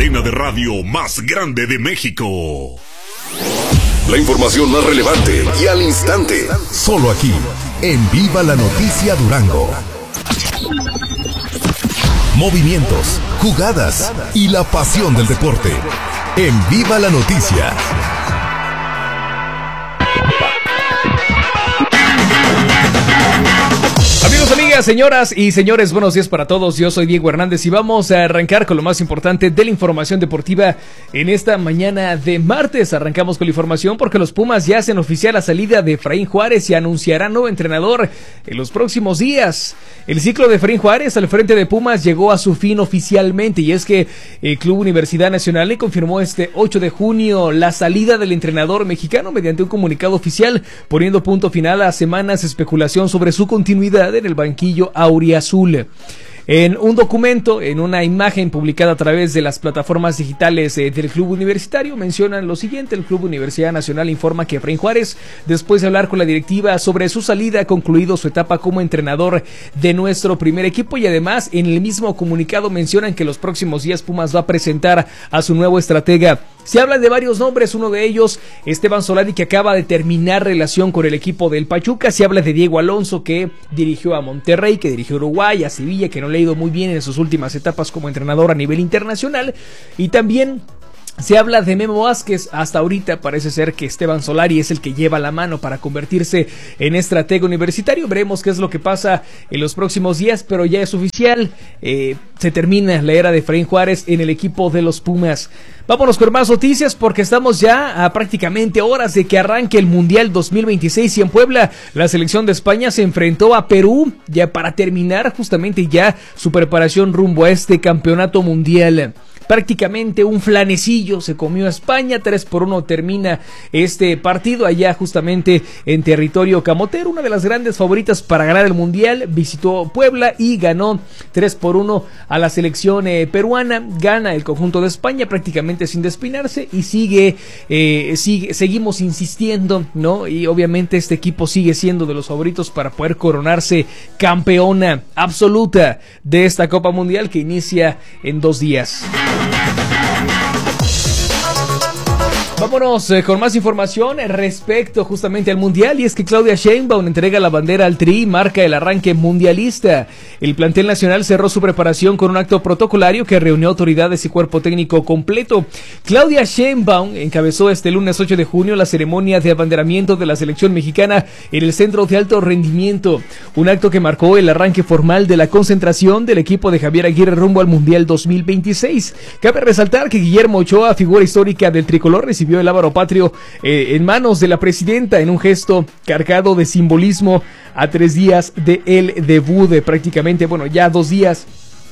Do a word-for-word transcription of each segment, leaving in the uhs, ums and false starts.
cadena de radio más grande de México. La información más relevante y al instante. Solo aquí, en Viva la Noticia Durango. Movimientos, jugadas y la pasión del deporte. En Viva la Noticia. Amigos, amigas, señoras y señores, buenos días para todos. Yo soy Diego Hernández y vamos a arrancar con lo más importante de la información deportiva en esta mañana de martes. Arrancamos con la información porque los Pumas ya hacen oficial la salida de Efraín Juárez y anunciarán nuevo entrenador en los próximos días. El ciclo de Efraín Juárez al frente de Pumas llegó a su fin oficialmente, y es que el Club Universidad Nacional le confirmó este ocho de junio la salida del entrenador mexicano mediante un comunicado oficial, poniendo punto final a semanas de especulación sobre su continuidad en el banquillo auriazul. En un documento, en una imagen publicada a través de las plataformas digitales eh, del Club Universitario, mencionan lo siguiente: el Club Universidad Nacional informa que Efraín Juárez, después de hablar con la directiva sobre su salida, ha concluido su etapa como entrenador de nuestro primer equipo, y además en el mismo comunicado mencionan que los próximos días Pumas va a presentar a su nuevo estratega. Se habla de varios nombres, uno de ellos Esteban Solari, que acaba de terminar relación con el equipo del Pachuca. Se habla de Diego Alonso, que dirigió a Monterrey, que dirigió a Uruguay, a Sevilla, que no le ha ido muy bien en sus últimas etapas como entrenador a nivel internacional. Y también se habla de Memo Vázquez. Hasta ahorita parece ser que Esteban Solari es el que lleva la mano para convertirse en estratega universitario. Veremos qué es lo que pasa en los próximos días, pero ya es oficial. Eh, se termina la era de Efraín Juárez en el equipo de los Pumas. Vámonos con más noticias porque estamos ya a prácticamente horas de que arranque el Mundial dos mil veintiséis, y en Puebla la selección de España se enfrentó a Perú ya para terminar justamente ya su preparación rumbo a este campeonato mundial. Prácticamente un flanecillo se comió a España. Tres por uno termina este partido allá justamente en territorio camotero. Una de las grandes favoritas para ganar el mundial visitó Puebla y ganó tres por uno a la selección eh, peruana. Gana el conjunto de España prácticamente sin despeinarse, y sigue, eh, sigue seguimos insistiendo, ¿no? Y obviamente este equipo sigue siendo de los favoritos para poder coronarse campeona absoluta de esta Copa Mundial que inicia en dos días. Vámonos eh, con más información respecto justamente al Mundial, y es que Claudia Sheinbaum entrega la bandera al Tri y marca el arranque mundialista. El plantel nacional cerró su preparación con un acto protocolario que reunió autoridades y cuerpo técnico completo. Claudia Sheinbaum encabezó este lunes ocho de junio la ceremonia de abanderamiento de la selección mexicana en el Centro de Alto Rendimiento, un acto que marcó el arranque formal de la concentración del equipo de Javier Aguirre rumbo al Mundial dos mil veintiséis. Cabe resaltar que Guillermo Ochoa, figura histórica del tricolor, recibió el ávaro patrio eh, en manos de la presidenta en un gesto cargado de simbolismo a tres días de el debut, de prácticamente, bueno, ya dos días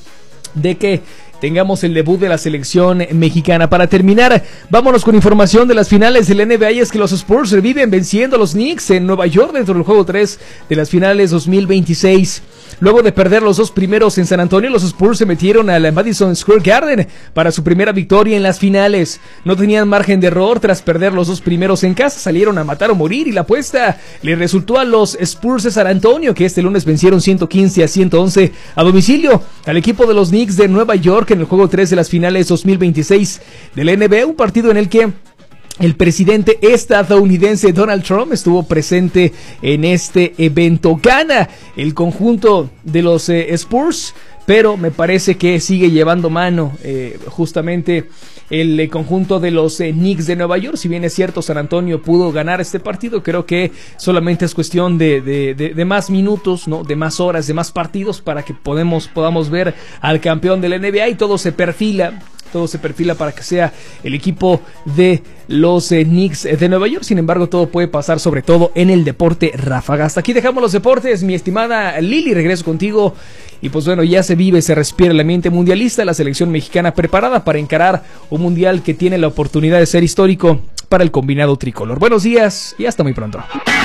de que tengamos el debut de la selección mexicana. Para terminar, vámonos con información de las finales del N B A, y es que los Spurs reviven venciendo a los Knicks en Nueva York dentro del juego tres de las finales dos mil veintiséis. Luego de perder los dos primeros en San Antonio, los Spurs se metieron al Madison Square Garden para su primera victoria en las finales. No tenían margen de error tras perder los dos primeros en casa, salieron a matar o morir, y la apuesta le resultó a los Spurs de San Antonio, que este lunes vencieron ciento quince a ciento once a domicilio al equipo de los Knicks de Nueva York en el juego tres de las finales dos mil veintiséis del N B A, un partido en el que el presidente estadounidense Donald Trump estuvo presente en este evento. Gana el conjunto de los eh, Spurs, pero me parece que sigue llevando mano eh, justamente el eh, conjunto de los eh, Knicks de Nueva York. Si bien es cierto, San Antonio pudo ganar este partido, creo que solamente es cuestión de, de, de, de más minutos, ¿no? De más horas, de más partidos para que podemos, podamos ver al campeón del N B A, y todo se perfila. Todo se perfila para que sea el equipo de los eh, Knicks de Nueva York. Sin embargo, todo puede pasar, sobre todo en el deporte ráfaga. Hasta aquí dejamos los deportes, mi estimada Lili. Regreso contigo. Y pues bueno, ya se vive, se respira el ambiente mundialista. La selección mexicana preparada para encarar un mundial que tiene la oportunidad de ser histórico para el combinado tricolor. Buenos días y hasta muy pronto.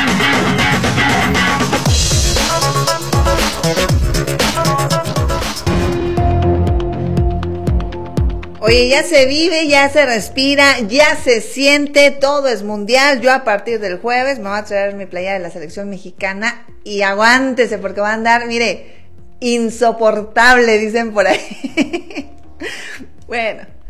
Oye, ya se vive, ya se respira, ya se siente, todo es mundial. Yo a partir del jueves me voy a traer mi playa de la selección mexicana y aguántese porque va a andar, mire, insoportable, dicen por ahí. Bueno,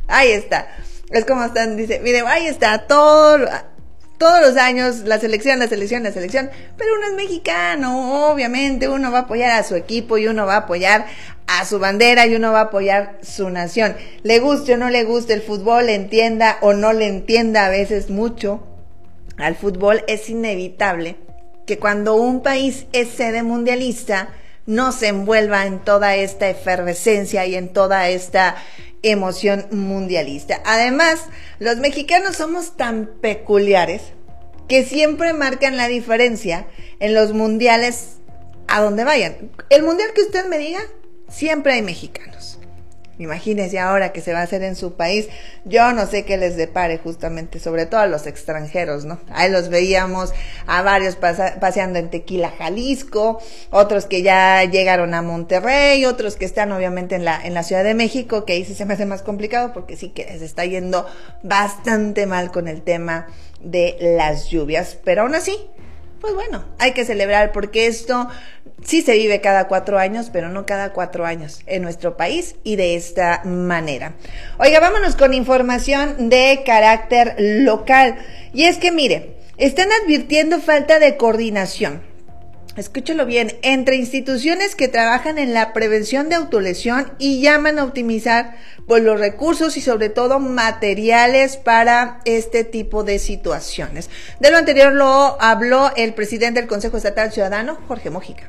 Ahí está. Es como están, dice, mire, ahí está, todo, todos los años, la selección, la selección, la selección, pero uno es mexicano, obviamente, uno va a apoyar a su equipo y uno va a apoyar a su bandera y uno va a apoyar su nación. Le guste o no le guste el fútbol, le entienda o no le entienda a veces mucho al fútbol, es inevitable que cuando un país es sede mundialista, no se envuelva en toda esta efervescencia y en toda esta emoción mundialista. Además, los mexicanos somos tan peculiares que siempre marcan la diferencia en los mundiales a donde vayan. El mundial que usted me diga, siempre hay mexicanos. Imagínese ahora que se va a hacer en su país, yo no sé qué les depare justamente, sobre todo a los extranjeros, ¿no? Ahí los veíamos a varios pasa- paseando en Tequila, Jalisco, otros que ya llegaron a Monterrey, otros que están obviamente en la, en la Ciudad de México, que ahí sí se me hace más complicado porque sí que se está yendo bastante mal con el tema de las lluvias, pero aún así, pues bueno, hay que celebrar porque esto sí se vive cada cuatro años, pero no cada cuatro años en nuestro país y de esta manera. Oiga, vámonos con información de carácter local. Y es que mire, están advirtiendo falta de coordinación. Escúchelo bien, entre instituciones que trabajan en la prevención de autolesión y llaman a optimizar pues, los recursos y sobre todo materiales para este tipo de situaciones. De lo anterior lo habló el presidente del Consejo Estatal Ciudadano, Jorge Mójica.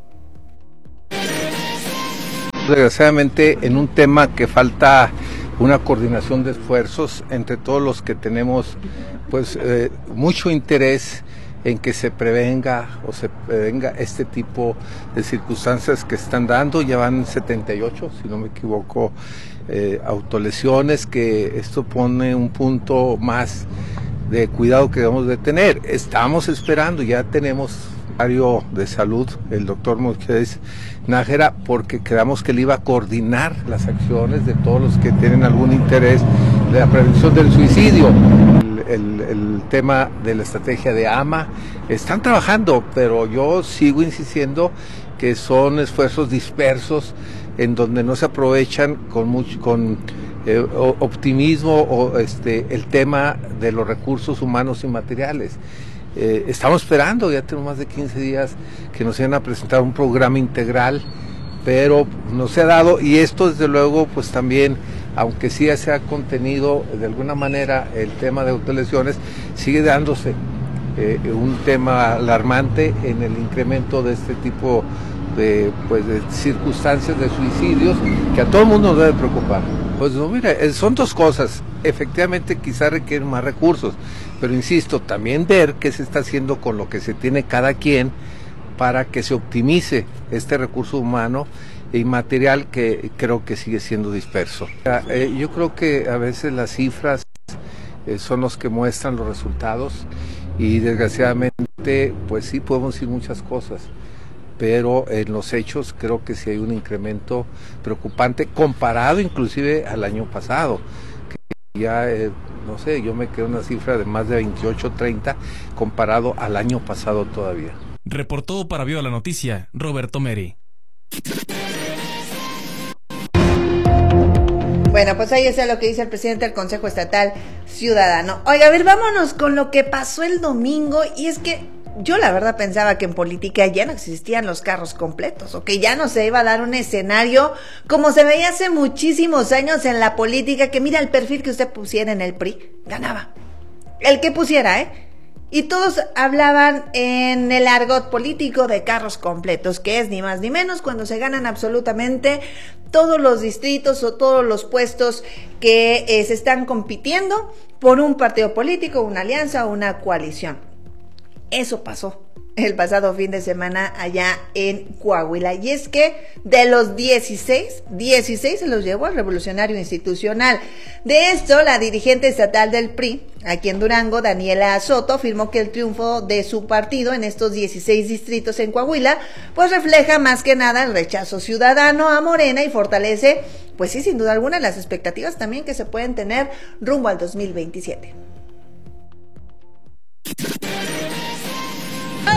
Desgraciadamente, en un tema que falta una coordinación de esfuerzos entre todos los que tenemos pues eh, mucho interés en que se prevenga o se prevenga este tipo de circunstancias que están dando. Ya van setenta y ocho, si no me equivoco, eh, autolesiones, que esto pone un punto más de cuidado que debemos de tener. Estamos esperando, ya tenemos área de salud, el doctor Moisés Nájera, porque quedamos que él iba a coordinar las acciones de todos los que tienen algún interés de la prevención del suicidio. El, el tema de la estrategia de AMA, están trabajando, pero yo sigo insistiendo que son esfuerzos dispersos en donde no se aprovechan con mucho, con eh, optimismo o este el tema de los recursos humanos y materiales. Eh, estamos esperando, ya tenemos más de quince días que nos iban a presentar un programa integral, pero no se ha dado, y esto desde luego pues también, aunque sí se ha contenido de alguna manera el tema de autolesiones, sigue dándose eh, un tema alarmante en el incremento de este tipo de, pues, de circunstancias de suicidios que a todo el mundo nos debe preocupar. Pues no, mira, son dos cosas, efectivamente quizá requieren más recursos, pero insisto, también ver qué se está haciendo con lo que se tiene cada quien para que se optimice este recurso humano y material que creo que sigue siendo disperso. Eh, yo creo que a veces las cifras eh, son los que muestran los resultados y desgraciadamente pues sí podemos decir muchas cosas, pero en los hechos creo que sí hay un incremento preocupante comparado inclusive al año pasado, que ya eh, no sé, yo me quedo en una cifra de más de veintiocho, treinta comparado al año pasado todavía. Reportó para Viva la Noticia, Roberto Meri. Bueno, pues ahí está lo que dice el presidente del Consejo Estatal Ciudadano. Oiga, a ver, vámonos con lo que pasó el domingo, y es que yo la verdad pensaba que en política ya no existían los carros completos, o que ya no se iba a dar un escenario como se veía hace muchísimos años en la política, que mira el perfil que usted pusiera en el P R I, ganaba. El que pusiera, ¿eh? Y todos hablaban en el argot político de carros completos, que es ni más ni menos cuando se ganan absolutamente todos los distritos o todos los puestos que eh, se están compitiendo por un partido político, una alianza o una coalición. Eso pasó el pasado fin de semana allá en Coahuila. Y es que de los dieciséis, dieciséis se los llevó el Revolucionario Institucional. De esto, la dirigente estatal del P R I, aquí en Durango, Daniela Soto, afirmó que el triunfo de su partido en estos dieciséis distritos en Coahuila, pues refleja más que nada el rechazo ciudadano a Morena y fortalece, pues sí, sin duda alguna, las expectativas también que se pueden tener rumbo al dos mil veintisiete.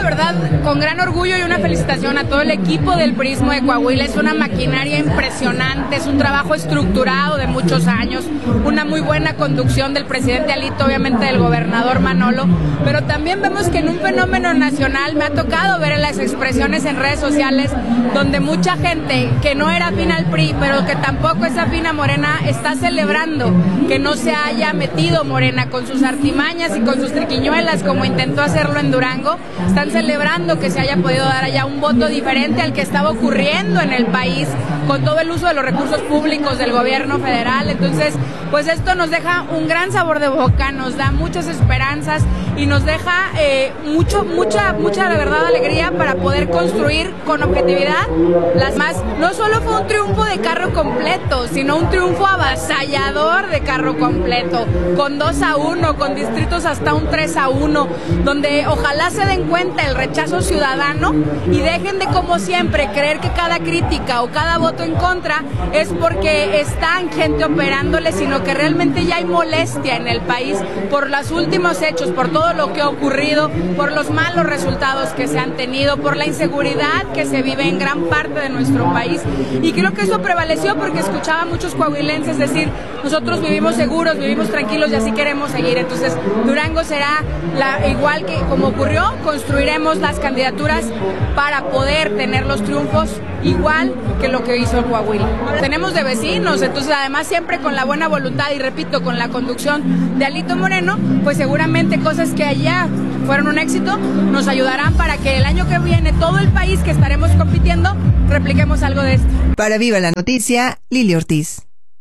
verdad con gran orgullo y una felicitación a todo el equipo del Prismo de Coahuila. Es una maquinaria impresionante, es un trabajo estructurado de muchos años, una muy buena conducción del presidente Alito, obviamente del gobernador Manolo, pero también vemos que en un fenómeno nacional me ha tocado ver en las expresiones en redes sociales donde mucha gente que no era afín al P R I, pero que tampoco es afín a Morena, está celebrando que no se haya metido Morena con sus artimañas y con sus triquiñuelas como intentó hacerlo en Durango. Están celebrando que se haya podido dar allá un voto diferente al que estaba ocurriendo en el país con todo el uso de los recursos públicos del gobierno federal. Entonces, pues esto nos deja un gran sabor de boca, nos da muchas esperanzas y nos deja eh, mucho, mucha, mucha, la verdad, alegría para poder construir con objetividad las más. No solo fue un triunfo de carro completo, sino un triunfo avasallador de carro completo, con dos a uno, con distritos hasta un tres a uno, donde ojalá se den cuenta el rechazo ciudadano y dejen de, como siempre, creer que cada crítica o cada voto en contra es porque están gente operándole, sino que realmente ya hay molestia en el país por los últimos hechos, por todo lo que ha ocurrido, por los malos resultados que se han tenido, por la inseguridad que se vive en gran parte de nuestro país. Y creo que eso prevaleció porque escuchaba a muchos coahuilenses decir, nosotros vivimos seguros, vivimos tranquilos y así queremos seguir. Entonces, Durango será la, igual que como ocurrió, construiremos las candidaturas para poder tener los triunfos igual que lo que hizo Coahuila. Tenemos de vecinos, entonces además siempre con la buena voluntad y repito, con la conducción de Alito Moreno, pues seguramente cosas que allá fueron un éxito nos ayudarán para que el año que viene todo el país que estaremos compitiendo repliquemos algo de esto. Para Viva la Noticia, Lili Ortiz.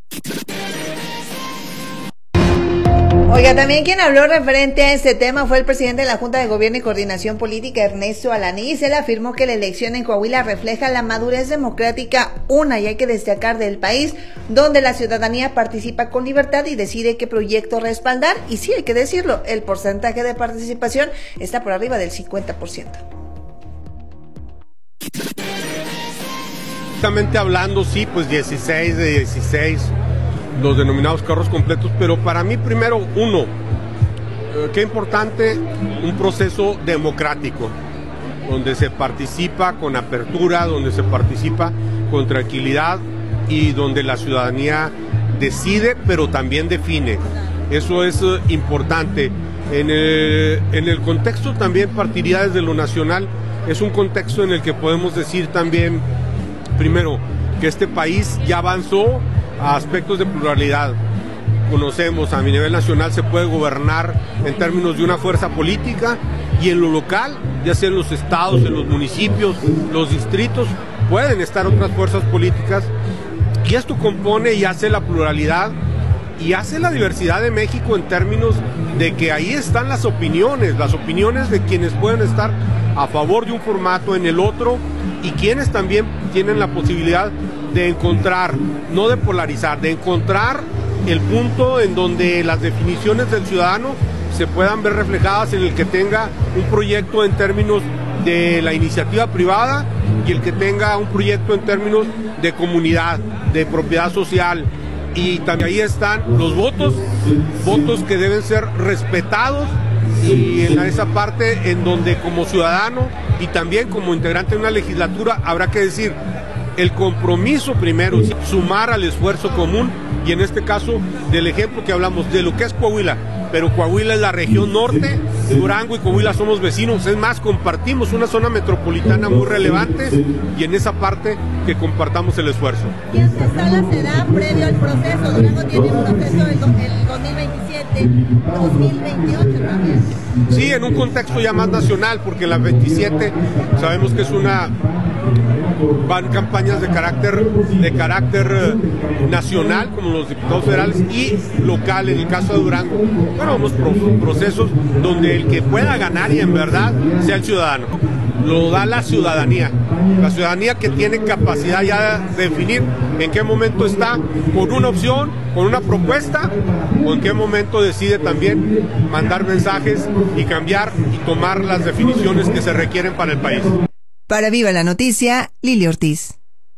Oiga, también quien habló referente a este tema fue el presidente de la Junta de Gobierno y Coordinación Política, Ernesto Alanís. Él afirmó que la elección en Coahuila refleja la madurez democrática, una y hay que destacar del país, donde la ciudadanía participa con libertad y decide qué proyecto respaldar. Y sí, hay que decirlo, el porcentaje de participación está por arriba del cincuenta por ciento. Exactamente hablando, sí, pues dieciséis de dieciséis. Los denominados carros completos, pero para mí primero, uno, eh, qué importante, un proceso democrático, donde se participa con apertura, donde se participa con tranquilidad y donde la ciudadanía decide, pero también define. Eso es eh, importante. En el, en el contexto también partiría desde lo nacional, es un contexto en el que podemos decir también, primero, que este país ya avanzó a aspectos de pluralidad. Conocemos, a mi nivel nacional se puede gobernar en términos de una fuerza política y en lo local, ya sea en los estados, en los municipios, los distritos, pueden estar otras fuerzas políticas y esto compone y hace la pluralidad y hace la diversidad de México en términos de que ahí están las opiniones, las opiniones de quienes pueden estar a favor de un formato en el otro y quienes también tienen la posibilidad de encontrar, no de polarizar, de encontrar el punto en donde las definiciones del ciudadano se puedan ver reflejadas en el que tenga un proyecto en términos de la iniciativa privada y el que tenga un proyecto en términos de comunidad, de propiedad social. Y también ahí están los votos, votos que deben ser respetados y en esa parte en donde como ciudadano y también como integrante de una legislatura habrá que decir el compromiso primero, sumar al esfuerzo común y en este caso del ejemplo que hablamos de lo que es Coahuila, pero Coahuila es la región norte, Durango y Coahuila somos vecinos, es más, compartimos una zona metropolitana muy relevante y en esa parte que compartamos el esfuerzo. ¿Y esta sala se da previo al proceso? Durango tiene un proceso el dos mil veintisiete, dos mil veintiocho también. Sí, en un contexto ya más nacional, porque en la veintisiete sabemos que es una... van campañas de carácter de carácter eh, nacional como los diputados federales y local en el caso de Durango. Bueno, vamos pro, procesos donde el que pueda ganar y en verdad sea el ciudadano. Lo da la ciudadanía, la ciudadanía que tiene capacidad ya de definir en qué momento está con una opción, con una propuesta o en qué momento decide también mandar mensajes y cambiar y tomar las definiciones que se requieren para el país. Para Viva la Noticia, Lili Ortiz.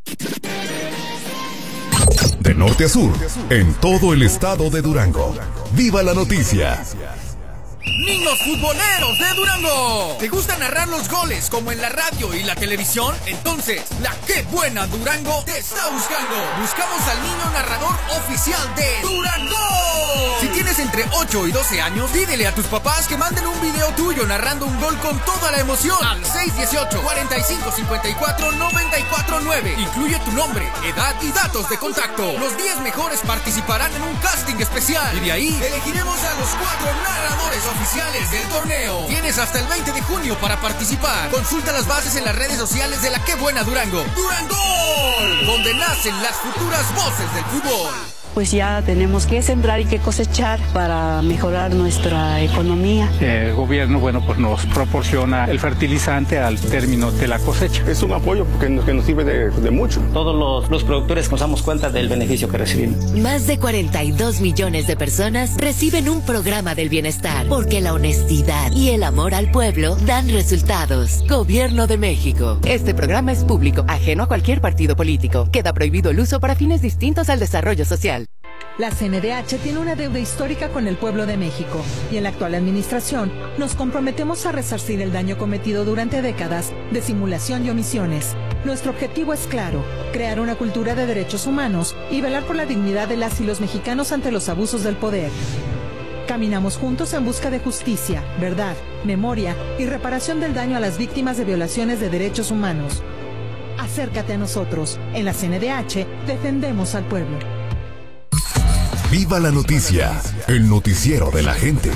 De norte a sur, en todo el estado de Durango. Viva la Noticia. Niños futboleros de Durango. ¿Te gusta narrar los goles como en la radio y la televisión? Entonces, la Qué Buena Durango te está buscando. Buscamos al niño narrador oficial de Durango. Si tienes entre ocho y doce años, pídele a tus papás que manden un video tuyo narrando un gol con toda la emoción al seis uno ocho, cuatro cinco cinco cuatro, nueve cuatro nueve. Incluye tu nombre, edad y datos de contacto. Los diez mejores participarán en un casting especial y de ahí elegiremos a los cuatro narradores oficiales del torneo. Tienes hasta el veinte de junio para participar. Consulta las bases en las redes sociales de la Qué Buena Durango. ¡Durango! Donde nacen las futuras voces del fútbol. Pues ya tenemos que sembrar y que cosechar para mejorar nuestra economía. El gobierno, bueno, pues nos proporciona el fertilizante al término de la cosecha. Es un apoyo porque nos, que nos sirve de, de mucho. Todos los, los productores nos damos cuenta del beneficio que recibimos. Más de cuarenta y dos millones de personas reciben un programa del bienestar, porque la honestidad y el amor al pueblo dan resultados. Gobierno de México. Este programa es público, ajeno a cualquier partido político. Queda prohibido el uso para fines distintos al desarrollo social. La C N D H tiene una deuda histórica con el pueblo de México y en la actual administración nos comprometemos a resarcir el daño cometido durante décadas de simulación y omisiones. Nuestro objetivo es claro, crear una cultura de derechos humanos y velar por la dignidad de las y los mexicanos ante los abusos del poder. Caminamos juntos en busca de justicia, verdad, memoria y reparación del daño a las víctimas de violaciones de derechos humanos. Acércate a nosotros. En la C N D H defendemos al pueblo. Viva la noticia, el noticiero de la gente.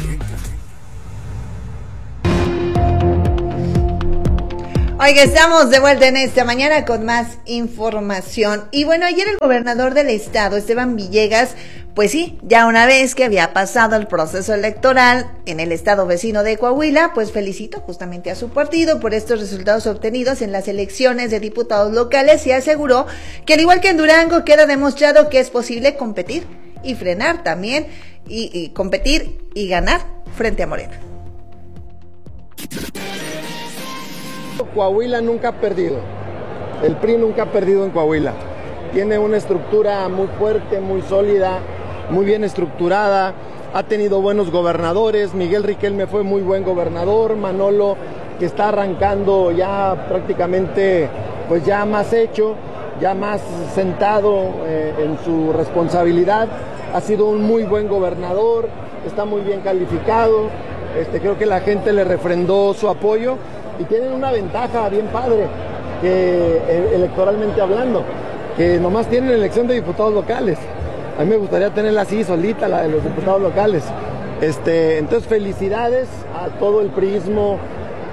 Oiga, estamos de vuelta en esta mañana con más información. Y bueno, ayer el gobernador del estado, Esteban Villegas, pues sí, ya una vez que había pasado el proceso electoral en el estado vecino de Coahuila, pues felicitó justamente a su partido por estos resultados obtenidos en las elecciones de diputados locales y aseguró que al igual que en Durango queda demostrado que es posible competir y frenar también, y, y competir y ganar frente a Morena. Coahuila nunca ha perdido, el P R I nunca ha perdido en Coahuila, tiene una estructura muy fuerte, muy sólida, muy bien estructurada, ha tenido buenos gobernadores, Miguel Riquelme fue muy buen gobernador, Manolo que está arrancando ya prácticamente pues ya más hecho, ya más sentado eh, en su responsabilidad, ha sido un muy buen gobernador, está muy bien calificado, este, creo que la gente le refrendó su apoyo y tienen una ventaja bien padre, que eh, electoralmente hablando, que nomás tienen elección de diputados locales. A mí me gustaría tenerla así, solita, la de los diputados locales. Este, entonces, felicidades a todo el priismo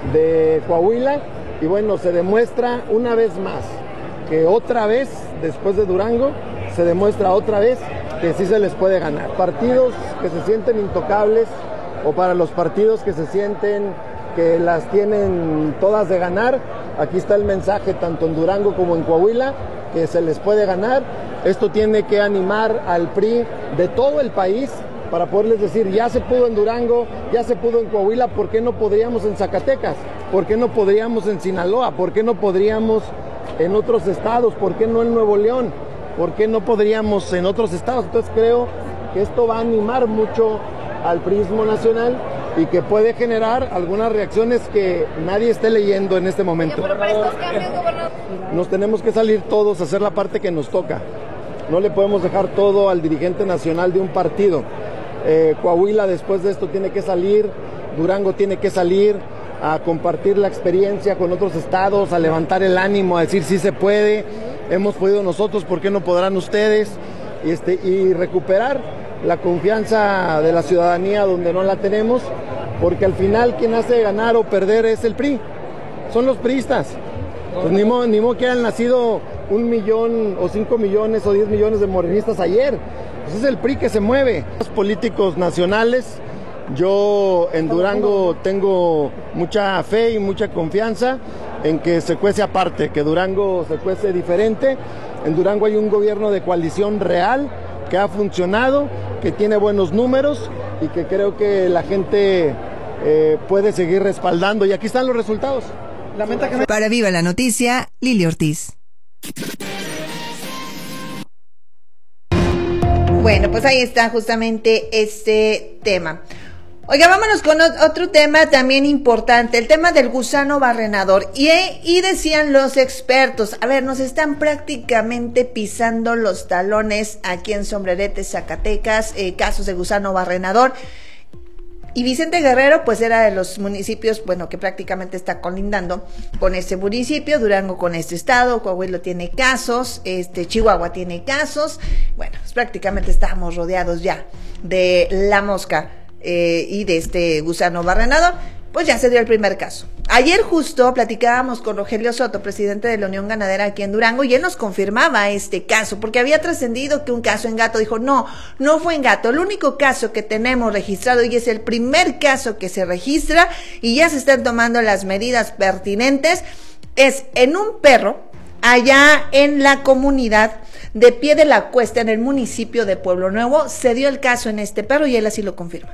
de Coahuila y bueno, se demuestra una vez más que otra vez, después de Durango, se demuestra otra vez que sí se les puede ganar. Partidos que se sienten intocables o para los partidos que se sienten que las tienen todas de ganar, aquí está el mensaje tanto en Durango como en Coahuila, que se les puede ganar. Esto tiene que animar al P R I de todo el país para poderles decir, ya se pudo en Durango, ya se pudo en Coahuila, ¿por qué no podríamos en Zacatecas? ¿Por qué no podríamos en Sinaloa? ¿Por qué no podríamos en otros estados? ¿Por qué no en Nuevo León? ¿Por qué no podríamos en otros estados? Entonces creo que esto va a animar mucho al priismo nacional y que puede generar algunas reacciones que nadie esté leyendo en este momento. Pero para estos cambios, gobernador, nos tenemos que salir todos a hacer la parte que nos toca. No le podemos dejar todo al dirigente nacional de un partido. Eh, Coahuila después de esto tiene que salir, Durango tiene que salir a compartir la experiencia con otros estados, a levantar el ánimo, a decir sí se puede, hemos podido nosotros, ¿por qué no podrán ustedes? Y, este, y recuperar la confianza de la ciudadanía donde no la tenemos, porque al final quien hace ganar o perder es el P R I, son los priistas. Pues ni modo, ni modo que hayan nacido un millón o cinco millones o diez millones de morenistas ayer, pues es el P R I que se mueve. Los políticos nacionales, yo en Durango tengo mucha fe y mucha confianza en que se cuece aparte, que Durango se cuece diferente. En Durango hay un gobierno de coalición real que ha funcionado, que tiene buenos números y que creo que la gente eh, puede seguir respaldando. Y aquí están los resultados. Lamenta que no... Para Viva la Noticia, Lili Ortiz. Bueno, pues ahí está justamente este tema. Oiga, vámonos con otro tema también importante, el tema del gusano barrenador. Y, y decían los expertos, a ver, nos están prácticamente pisando los talones aquí en Sombrerete, Zacatecas, eh, casos de gusano barrenador. Y Vicente Guerrero, pues era de los municipios, bueno, que prácticamente está colindando con este municipio, Durango con este estado, Coahuila tiene casos, este Chihuahua tiene casos. Bueno, pues prácticamente estamos rodeados ya de la mosca. Eh, y de este gusano barrenador, pues ya se dio el primer caso. Ayer justo platicábamos con Rogelio Soto, presidente de la Unión Ganadera aquí en Durango, y él nos confirmaba este caso, porque había trascendido que un caso en gato. Dijo, no, no fue en gato, el único caso que tenemos registrado y es el primer caso que se registra y ya se están tomando las medidas pertinentes, es en un perro allá en la comunidad de Pie de la Cuesta, en el municipio de Pueblo Nuevo. Se dio el caso en este perro y él así lo confirma.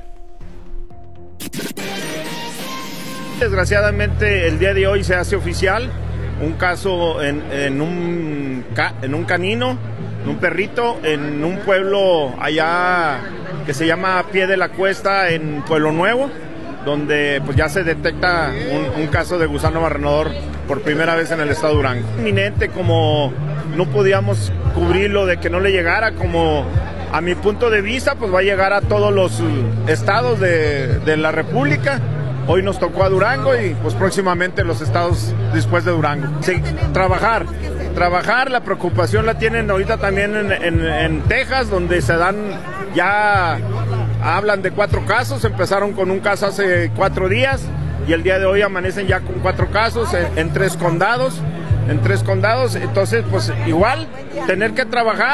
Desgraciadamente el día de hoy se hace oficial un caso en, en, un, en un canino, en un perrito, en un pueblo allá que se llama Pie de la Cuesta en Pueblo Nuevo, donde pues ya se detecta un, un caso de gusano barrenador por primera vez en el estado de Durango. Inminente, como no podíamos cubrirlo de que no le llegara, como a mi punto de vista pues va a llegar a todos los estados de, de la República. Hoy nos tocó a Durango y pues próximamente los estados después de Durango. Sí, trabajar, trabajar, la preocupación la tienen ahorita también en, en, en Texas, donde se dan ya, hablan de cuatro casos, empezaron con un caso hace cuatro días y el día de hoy amanecen ya con cuatro casos en, en tres condados, en tres condados, entonces pues igual tener que trabajar.